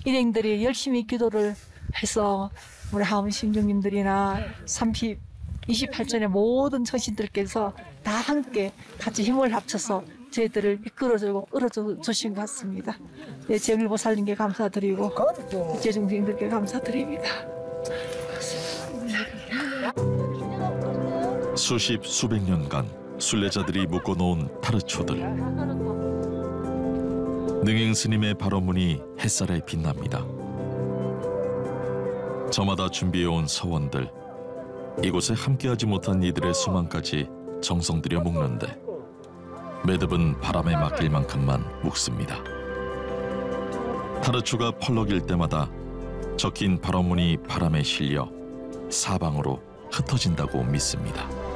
일행들이 열심히 기도를 해서 우리 하은 신중님들이나 28전의 모든 정신들께서 다 함께 같이 힘을 합쳐서 저희들을 이끌어주고 끌어주신 것 같습니다. 네, 제일보살님께 감사드리고 제중생들께 감사드립니다. 수십 수백 년간 순례자들이 묶어놓은 타르초들. 능행스님의 발언문이 햇살에 빛납니다. 저마다 준비해온 서원들, 이곳에 함께하지 못한 이들의 소망까지 정성 들여 묶는데 매듭은 바람에 맡길 만큼만 묶습니다. 타르초가 펄럭일 때마다 적힌 발언문이 바람에 실려 사방으로 흩어진다고 믿습니다.